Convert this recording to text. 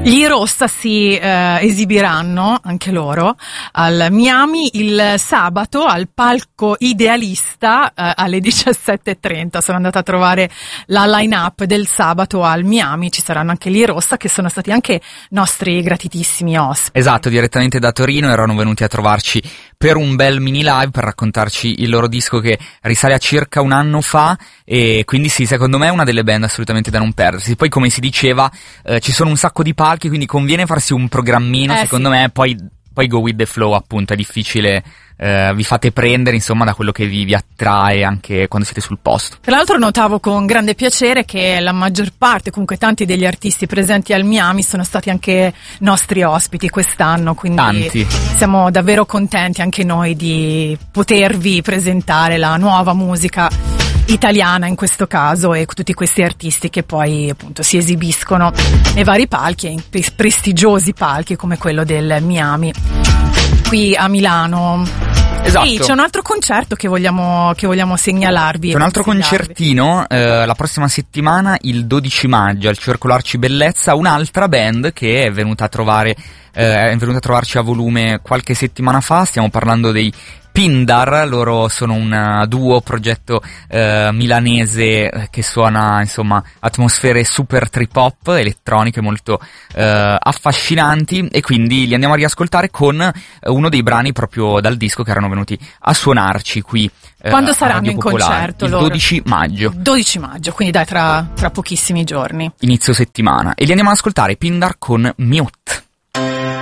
Gli Rossa si esibiranno anche loro al Miami il sabato al palco Idealista alle 17:30. Sono andata a trovare la line-up del sabato al Miami, ci saranno anche gli Rossa che sono stati anche nostri gratitissimi ospiti. Esatto, direttamente da Torino erano venuti a trovarci per un bel mini live per raccontarci il loro disco che risale a circa un anno fa, e quindi sì, secondo me è una delle band assolutamente da non perdersi. Poi, come si diceva, ci sono un sacco di palchi, quindi conviene farsi un programmino, secondo me, poi go with the flow, appunto, è difficile, vi fate prendere insomma da quello che vi attrae anche quando siete sul posto. Tra l'altro notavo con grande piacere che la maggior parte, comunque tanti degli artisti presenti al Miami sono stati anche nostri ospiti quest'anno, quindi tanti. Siamo davvero contenti anche noi di potervi presentare la nuova musica italiana in questo caso, e tutti questi artisti che poi appunto si esibiscono nei vari palchi, in prestigiosi palchi come quello del Miami qui a Milano. Esatto. Sì, c'è un altro concerto che vogliamo segnalarvi. C'è un altro concertino la prossima settimana, il 12 maggio, al Circolo Arcibellezza, un'altra band che è venuta a trovarci a Volume qualche settimana fa. Stiamo parlando dei Pindar. Loro sono un duo, progetto milanese che suona insomma atmosfere super trip hop, elettroniche molto affascinanti, e quindi li andiamo a riascoltare con uno dei brani proprio dal disco che erano venuti a suonarci qui. Quando saranno in concerto? Il loro? 12 maggio. 12 maggio, quindi dai, tra pochissimi giorni. Inizio settimana. E li andiamo ad ascoltare, Pindar con Mute.